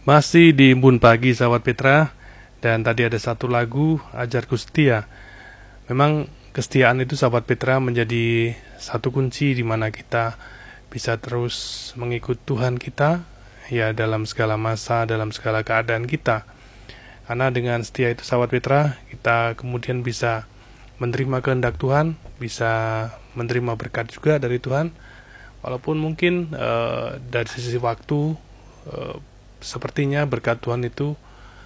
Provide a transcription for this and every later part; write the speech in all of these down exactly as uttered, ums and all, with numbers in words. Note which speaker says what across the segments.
Speaker 1: Masih di Embun Pagi sahabat Petra, dan tadi ada satu lagu, Ajarku Setia. Memang kesetiaan itu sahabat Petra menjadi satu kunci di mana kita bisa terus mengikut Tuhan kita, ya dalam segala masa, dalam segala keadaan kita. Karena dengan setia itu sahabat Petra, kita kemudian bisa menerima kehendak Tuhan, bisa menerima berkat juga dari Tuhan. Walaupun mungkin uh, dari sisi waktu, uh, sepertinya berkat Tuhan itu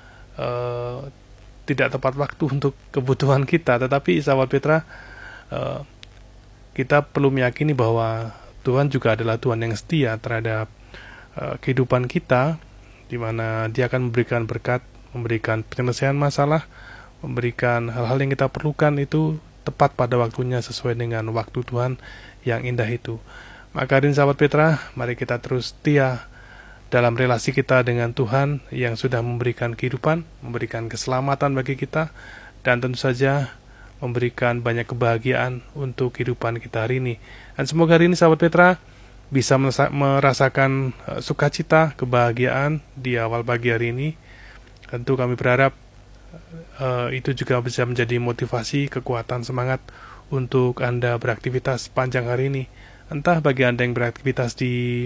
Speaker 1: uh, tidak tepat waktu untuk kebutuhan kita. Tetapi sahabat Petra, uh, kita perlu meyakini bahwa Tuhan juga adalah Tuhan yang setia terhadap uh, kehidupan kita, di mana Dia akan memberikan berkat, memberikan penyelesaian masalah, memberikan hal-hal yang kita perlukan itu tepat pada waktunya sesuai dengan waktu Tuhan yang indah itu. Maka hari ini sahabat Petra, mari kita terus setia dalam relasi kita dengan Tuhan yang sudah memberikan kehidupan, memberikan keselamatan bagi kita, dan tentu saja memberikan banyak kebahagiaan untuk kehidupan kita hari ini. Dan semoga hari ini sahabat Petra bisa merasakan sukacita, kebahagiaan di awal pagi hari ini. Tentu kami berharap uh, itu juga bisa menjadi motivasi, kekuatan, semangat untuk Anda beraktivitas sepanjang hari ini. Entah bagi Anda yang beraktivitas di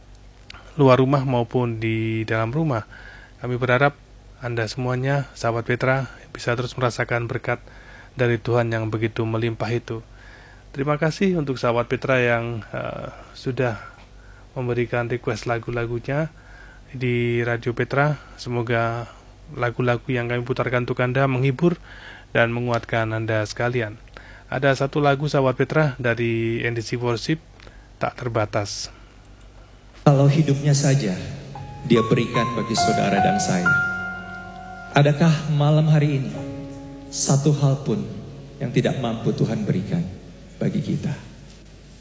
Speaker 1: luar rumah maupun di dalam rumah, kami berharap Anda semuanya, sahabat Petra, bisa terus merasakan berkat dari Tuhan yang begitu melimpah itu. Terima kasih untuk sahabat Petra yang uh, sudah memberikan request lagu-lagunya di Radio Petra. Semoga lagu-lagu yang kami putarkan untuk Anda menghibur dan menguatkan Anda sekalian. Ada satu lagu sahabat Petra dari N D C Worship, Tak Terbatas.
Speaker 2: Kalau hidupnya saja Dia berikan bagi saudara dan saya, adakah malam hari ini satu hal pun yang tidak mampu Tuhan berikan bagi kita?